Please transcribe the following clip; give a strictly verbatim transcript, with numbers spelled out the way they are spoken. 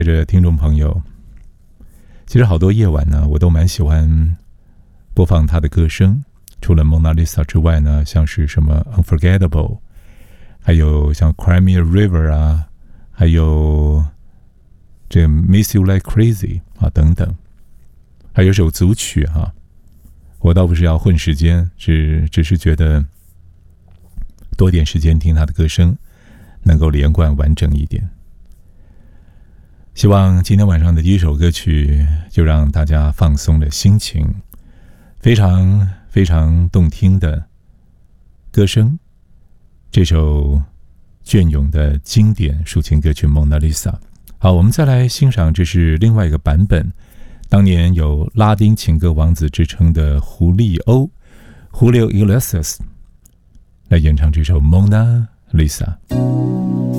着听众朋友，其实好多夜晚呢，我都蛮喜欢播放他的歌声。除了 Mona Lisa 之外呢，像是什么 Unforgettable， 还有像 Cry Me a River 啊，还有这 Miss You Like Crazy 啊等等，还有首组曲啊。我倒不是要混时间，只只是觉得多点时间听他的歌声，能够连贯完整一点。希望今天晚上的第一首歌曲就让大家放松了心情，非常非常动听的歌声，这首隽永的经典抒情歌曲《Mona Lisa》。好，我们再来欣赏，这是另外一个版本，当年有拉丁情歌王子之称的胡利欧 Julio Iglesias 来演唱这首《Mona Lisa》。